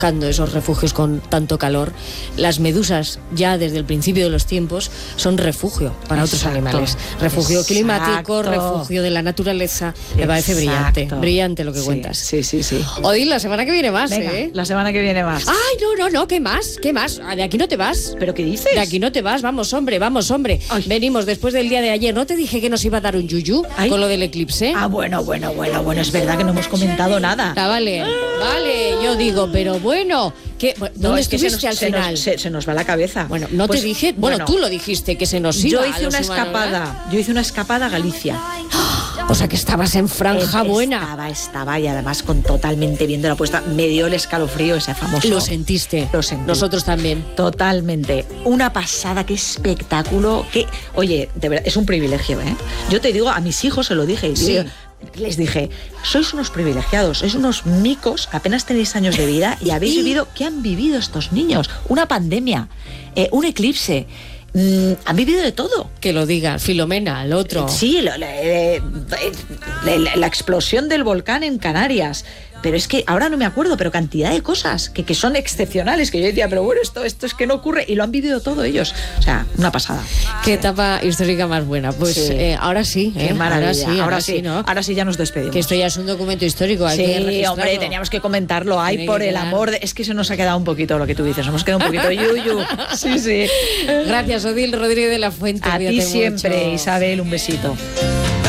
buscando esos refugios con tanto calor. Las medusas, ya desde el principio de los tiempos, son refugio para otros animales. Refugio climático, refugio de la naturaleza. Me parece brillante lo que cuentas. Sí. Odil, la semana que viene más, Venga, la semana que viene más. Ay, no, ¿qué más? De aquí no te vas. ¿Pero qué dices? De aquí no te vas, vamos, hombre. Ay. Venimos después del día de ayer. ¿No te dije que nos iba a dar un yuyu con lo del eclipse? Bueno, es verdad que no hemos comentado nada. Vale, yo digo, pero bueno, ¿dónde estuviste al final? Se nos va la cabeza. Bueno, no te dije, tú lo dijiste, que se nos iba. Yo hice una escapada a Galicia. O sea que estabas en franja buena. Estaba y además totalmente viendo la puesta. Me dio el escalofrío ese famoso. Lo sentiste. Lo sentí. Nosotros también. Totalmente. Una pasada, qué espectáculo. Oye, de verdad, es un privilegio, ¿eh? Yo te digo, a mis hijos se lo dije. Sí. Les dije, sois unos privilegiados, sois unos micos, apenas tenéis años de vida y habéis vivido, ¿qué han vivido estos niños? Una pandemia, un eclipse. Han vivido de todo. Que lo diga Filomena, el otro. Sí, la explosión del volcán en Canarias. Pero es que ahora no me acuerdo, pero cantidad de cosas que son excepcionales, que yo decía, pero bueno, esto es que no ocurre, y lo han vivido todo ellos. O sea, una pasada. Qué etapa histórica más buena. Pues sí. Ahora sí. Qué maravilla. Ahora sí, ¿no? Ahora sí ya nos despedimos. Que esto ya es un documento histórico. Sí, hombre, teníamos que comentarlo. Por el amor es que se nos ha quedado un poquito lo que tú dices. Nos hemos quedado un poquito yuyu. Sí. Gracias, Odil Rodríguez de la Fuente. A ti siempre, mucho. Isabel, un besito.